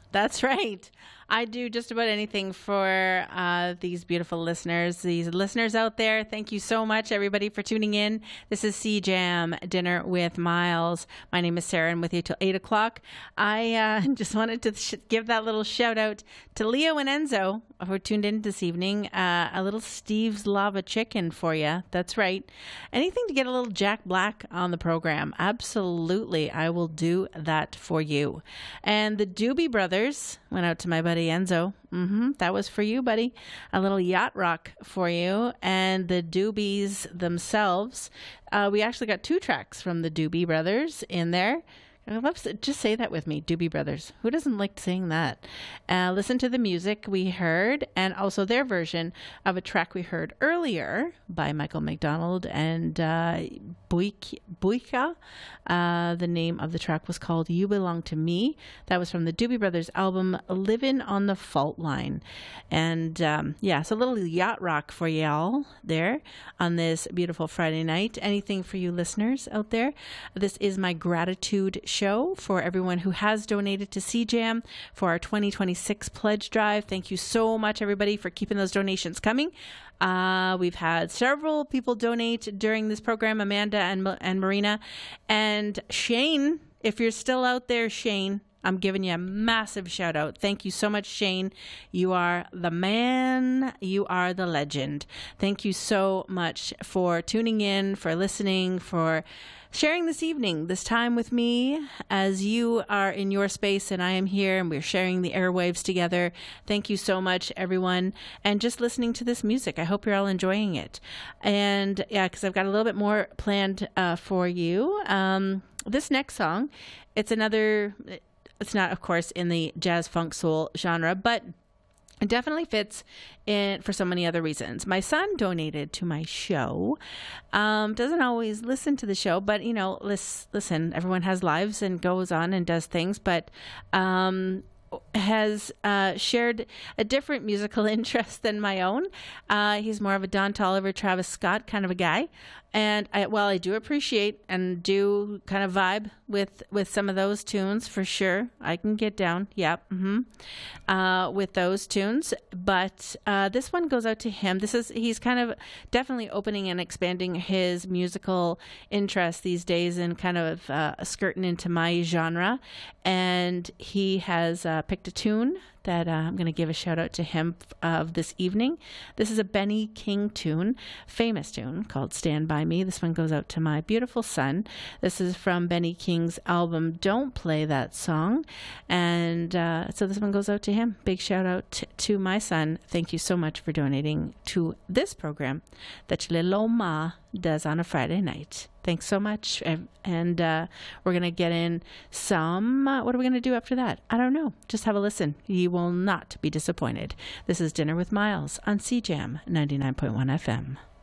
That's right. I do just about anything for these beautiful listeners. These listeners out there, thank you so much, everybody, for tuning in. This is CJAM Dinner with Miles. My name is Sarah. I'm with you till 8 o'clock. I just wanted to give that little shout out to Leo and Enzo who tuned in this evening. A little Steve's Lava Chicken for you. That's right. Anything to get a little Jack Black on the program. Absolutely. I will do that for you. And the Doobie Brothers went out to my buddy Enzo. That was for you, buddy. A little yacht rock for you. And the Doobies themselves. We actually got two tracks from the Doobie Brothers in there. Let's just say that with me, Doobie Brothers. Who doesn't like saying that? Listen to the music we heard and also their version of a track we heard earlier by Michael McDonald and Buika. The name of the track was called You Belong to Me. That was from the Doobie Brothers album Livin' on the Fault Line. And yeah, so a little yacht rock for y'all there on this beautiful Friday night. Anything for you listeners out there? This is my gratitude show for everyone who has donated to CJAM for our 2026 pledge drive. Thank you so much, everybody, for keeping those donations coming. We've had several people donate during this program, Amanda and Marina. And Shane, if you're still out there, Shane, I'm giving you a massive shout out. Thank you so much, Shane. You are the man. You are the legend. Thank you so much for tuning in, for listening, for sharing this evening, this time with me as you are in your space and I am here and we're sharing the airwaves together. Thank you so much, everyone. And just listening to this music. I hope you're all enjoying it. And yeah, because I've got a little bit more planned for you. This next song, it's not, of course, in the jazz funk soul genre, but it definitely fits in for so many other reasons. My son donated to my show. Doesn't always listen to the show, but listen. Everyone has lives and goes on and does things, but has shared a different musical interest than my own. He's more of a Don Toliver, Travis Scott kind of a guy. And while I do appreciate and do kind of vibe with some of those tunes for sure, I can get down, with those tunes. But this one goes out to him. He's kind of definitely opening and expanding his musical interest these days and kind of skirting into my genre. And he has picked a tune that I'm going to give a shout out to him of this evening. This is a Benny King tune, famous tune called Stand By Me. This one goes out to my beautiful son. This is from Benny King's album Don't Play That Song. And so this one goes out to him. Big shout out to my son. Thank you so much for donating to this program that your little oma does on a Friday night. Thanks so much. And we're going to get in some, what are we going to do after that? I don't know. Just have a listen. You will not be disappointed. This is Dinner with Miles on CJAM 99.1 FM.